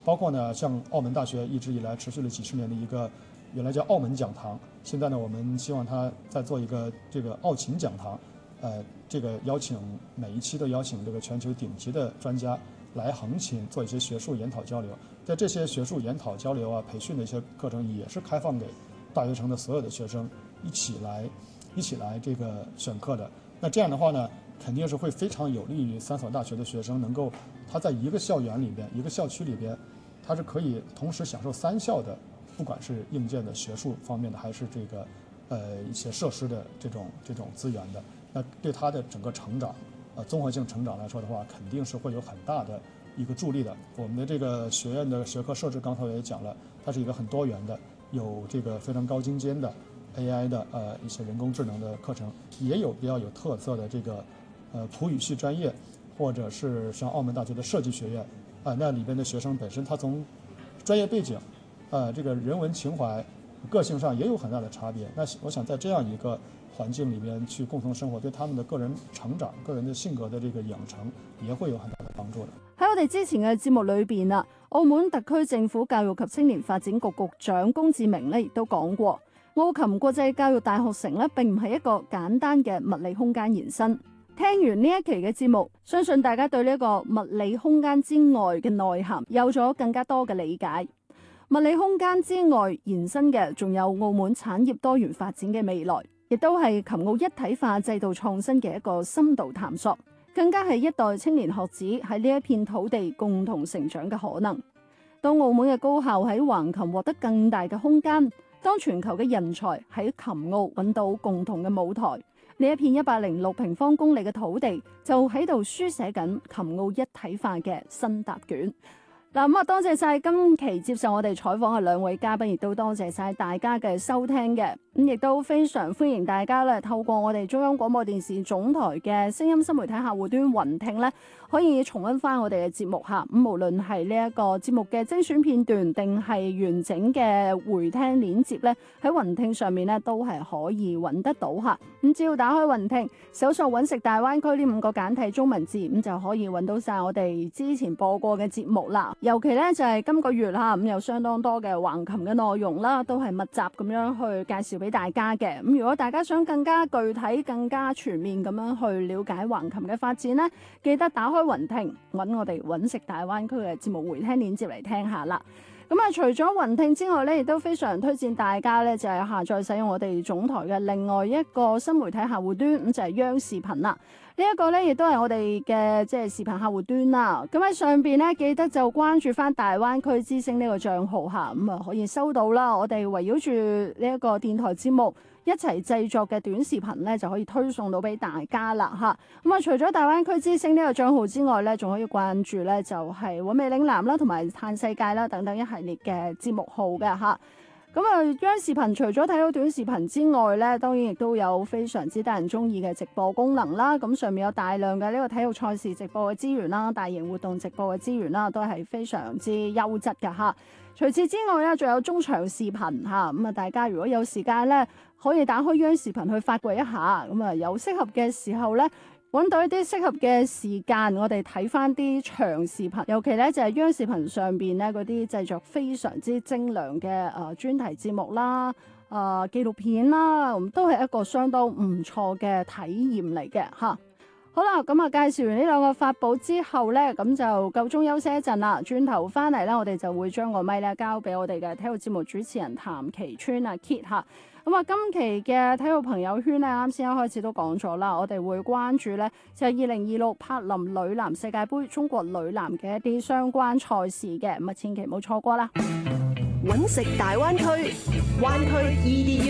包括呢，像澳门大学一直以来持续了几十年的一个原来叫澳门讲堂，现在呢，我们希望它再做一个这个澳琴讲堂，这个每一期都邀请这个全球顶级的专家来横琴做一些学术研讨交流。在这些学术研讨交流啊、培训的一些课程也是开放给大学城的所有的学生一起来这个选课的。那这样的话呢，肯定是会非常有利于3所大学的学生能够他在一个校园里边、一个校区里边，他是可以同时享受3校的，不管是硬件的学术方面的，还是这个一些设施的这种资源的。那对他的整个成长，综合性成长来说的话，肯定是会有很大的一个助力的。我们的这个学院的学科设置，刚才我也讲了，它是一个很多元的，有这个非常高精尖的 AI 的一些人工智能的课程，也有比较有特色的这个普语系专业，或者是像澳门大学的设计学院那里边的学生本身他从专业背景这个人文情怀、个性上也有很大的差別。那我想在這樣一個環境裏面去共同生活，對他們的個人成長、個人的性格的這個養成，也會有很大的幫助的。 喺我哋之前嘅節目裏邊啊，澳門特區政府教育及青年發展局局長龔志明咧亦都講過，澳琴國際教育大學城咧並唔係一個簡單嘅物理空間延伸。聽完呢一期嘅節目，相信大家對呢個物理空間之外嘅內涵有咗更加多嘅理解。物理空間之外延伸嘅，仲有澳門產業多元發展嘅未來，亦都係琴澳一體化制度創新嘅一個深度探索，更加係一代青年學子喺呢一片土地共同成長嘅可能。當澳門嘅高校喺橫琴獲得更大嘅空間，當全球嘅人才喺琴澳揾到共同嘅舞台，呢一片106平方公里嘅土地就喺度書寫緊琴澳一體化嘅新答卷。嗱咁多謝晒今期接受我哋採訪嘅兩位嘉賓，亦都多謝晒大家嘅收聽嘅。亦都非常歡迎大家咧，透過我哋中央廣播電視總台嘅聲音新媒體客戶端雲聽咧，可以重溫翻我哋嘅節目嚇。咁無論係呢一個節目嘅精選片段，定係完整嘅回聽鏈接咧，喺雲聽上面咧都係可以揾得到嚇。咁只要打開雲聽，搜索揾食大灣區呢5個簡體中文字，咁就可以揾到晒我哋之前播過嘅節目啦。尤其咧就係今個月嚇，咁有相當多嘅橫琴嘅內容啦，都係密集咁樣去介紹俾大家嘅。咁如果大家想更加具體、更加全面咁樣去了解橫琴嘅發展呢，記得打開雲聽，揾我哋揾食大灣區嘅節目回聽鏈接嚟聽下啦。咁除咗雲聽之外呢，亦都非常推薦大家呢，就係下載使用我哋總台嘅另外一個新媒體客戶端，咁就係央視頻啦。呢一個呢，亦都係我哋嘅即係視頻客戶端啦。咁喺上邊呢，記得就關注翻大灣區之聲呢個帳號嚇，咁可以收到啦。我哋圍繞住呢一個電台節目一齊製作嘅短視頻呢，就可以推送到俾大家啦嚇。咁除咗大灣區之聲呢個帳號之外呢，仲可以關注呢，就係韻味嶺南啦，同埋嘆世界啦等等一系列嘅節目號嘅嚇。央視頻除咗睇到短視頻之外呢，當然亦都有非常之得人中意嘅直播功能啦。咁上面有大量嘅呢個體育賽事直播嘅資源啦，大型活動直播嘅資源啦，都係非常之優質嘅嚇。除此之外呢，仲有中長視頻嚇。咁大家如果有時間呢，可以打開央視頻去發掘一下。有適合嘅時候呢，揾到一啲適合嘅時間，我哋睇翻啲長視頻，尤其咧就係央視頻上邊咧嗰啲製作非常之精良嘅專題節目啦、紀錄片啦，都係一個相當唔錯嘅體驗嚟嘅嚇。好啦，咁介紹完呢兩個法寶之後咧，咁就夠鐘休息一陣啦。轉頭翻嚟咧，我哋就會將個咪咧交俾我哋嘅體育節目主持人譚其川Kit 嚇。今期嘅體育朋友圈咧，啱先一開始都講咗啦，我哋會關注咧就係2026柏林女籃世界盃中國女籃嘅一啲相關賽事嘅，千祈唔好錯過啦。 揾食大灣區，灣區 EDU。